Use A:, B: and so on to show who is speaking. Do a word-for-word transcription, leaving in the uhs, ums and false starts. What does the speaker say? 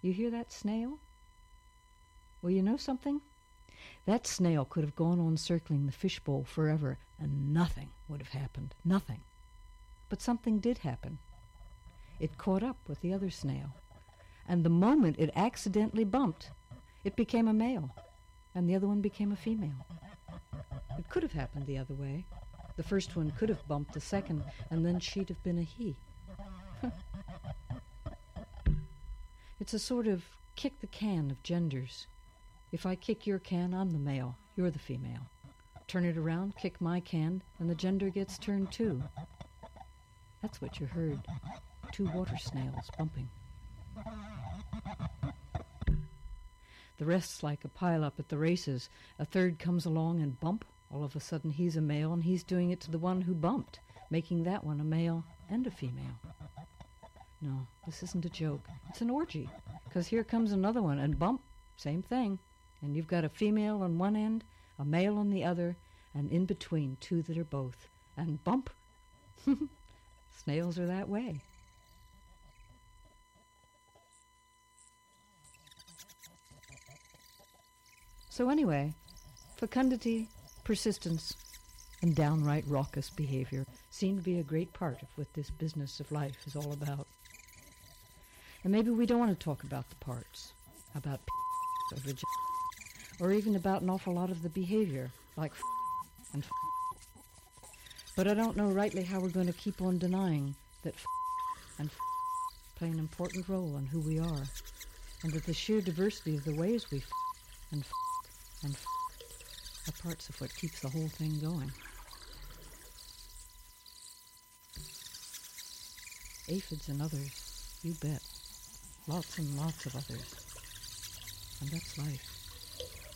A: You hear that snail? Well, you know something? That snail could have gone on circling the fishbowl forever, and nothing would have happened. Nothing. But something did happen. It caught up with the other snail, and the moment it accidentally bumped, it became a male, and the other one became a female. It could have happened the other way. The first one could have bumped the second, and then she'd have been a he. It's a sort of kick the can of genders. If I kick your can, I'm the male, you're the female. Turn it around, kick my can, and the gender gets turned too. That's what you heard. Two water snails bumping. The rest's like a pile-up at the races. A third comes along and bump. All of a sudden he's a male, and he's doing it to the one who bumped, making that one a male and a female. No, this isn't a joke. It's an orgy, because here comes another one, and bump, same thing. And you've got a female on one end, a male on the other, and in between two that are both. And bump. Snails are that way. So anyway, fecundity, persistence, and downright raucous behavior seem to be a great part of what this business of life is all about. And maybe we don't want to talk about the parts, about p- or vagina, or even about an awful lot of the behavior, like f- and f- But I don't know rightly how we're going to keep on denying that f- and f- play an important role in who we are, and that the sheer diversity of the ways we f- and f- and f- are parts of what keeps the whole thing going. Aphids and others, you bet. Lots and lots of others. And that's life.